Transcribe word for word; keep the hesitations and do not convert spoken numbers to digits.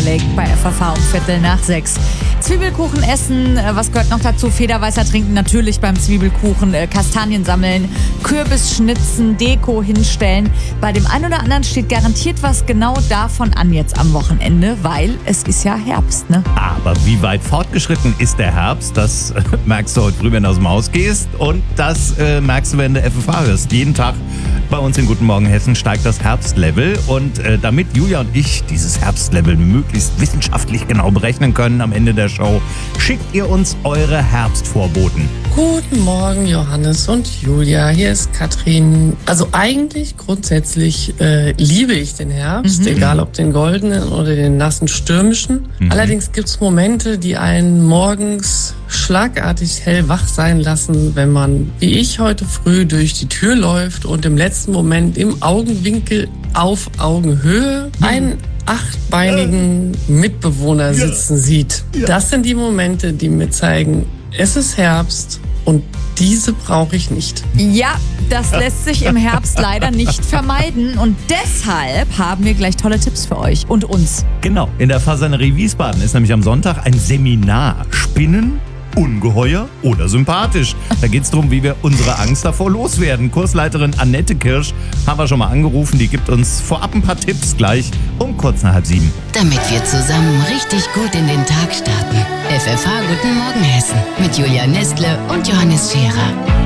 vorgelegt bei F A V um Viertel nach sechs. Zwiebelkuchen essen, was gehört noch dazu? Federweißer trinken natürlich beim Zwiebelkuchen, Kastanien sammeln, Kürbis schnitzen, Deko hinstellen. Bei dem einen oder anderen steht garantiert was genau davon an jetzt am Wochenende, weil es ist ja Herbst, ne? Aber wie weit fortgeschritten ist der Herbst? Das äh, merkst du heute früh, wenn du aus dem Haus gehst. Und das äh, merkst du, wenn du F F H hörst. Jeden Tag bei uns in Guten Morgen Hessen steigt das Herbstlevel. Und äh, damit Julia und ich dieses Herbstlevel möglichst wissenschaftlich genau berechnen können am Ende der Show, schickt ihr uns eure Herbstvorboten. Guten Morgen, Johannes und Julia. Hier ist Katrin. Also eigentlich grundsätzlich äh, liebe ich den Herbst, mhm. egal ob den goldenen oder den nassen stürmischen. Mhm. Allerdings gibt es Momente, die einen morgens schlagartig hellwach sein lassen, wenn man, wie ich heute früh, durch die Tür läuft und im letzten Moment im Augenwinkel auf Augenhöhe einen achtbeinigen Mitbewohner sitzen sieht. Das sind die Momente, die mir zeigen, es ist Herbst und diese brauche ich nicht. Ja, das lässt sich im Herbst leider nicht vermeiden und deshalb haben wir gleich tolle Tipps für euch und uns. Genau, in der Fasanerie Wiesbaden ist nämlich am Sonntag ein Seminar Spinnen, ungeheuer oder sympathisch. Da geht es darum, wie wir unsere Angst davor loswerden. Kursleiterin Annette Kirsch haben wir schon mal angerufen. Die gibt uns vorab ein paar Tipps gleich um kurz nach halb sieben. Damit wir zusammen richtig gut in den Tag starten. F F H Guten Morgen Hessen mit Julia Nestle und Johannes Scherer.